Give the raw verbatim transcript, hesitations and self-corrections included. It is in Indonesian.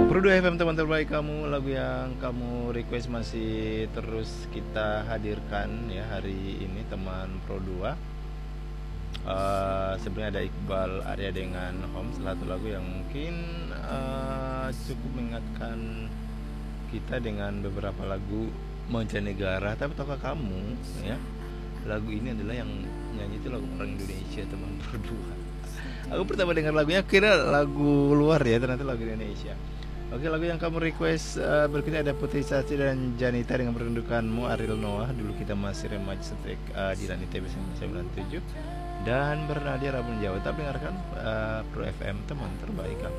Produk F M teman terbaik kamu, lagu yang kamu request masih terus kita hadirkan ya hari ini teman Pro dua. Uh, sebenarnya ada Iqbal Arya dengan Home, salah satu lagu yang mungkin uh, cukup mengingatkan kita dengan beberapa lagu mancanegara. Tapi tahukah kamu ya, lagu ini adalah yang nyanyi itu lagu orang Indonesia teman Pro dua. Aku pertama dengar lagunya kira lagu luar ya, ternyata lagu Indonesia. Oke, lagu yang kamu request uh, berikutnya ada Putri Sachi dan Janita dengan Merindukanmu, Ariel Noah. Dulu kita masih remaja setrek uh, di Ranita B sembilan puluh tujuh dan Bernadia Rabun Jawa. Tapi dengarkan uh, Pro F M teman terbaik kamu.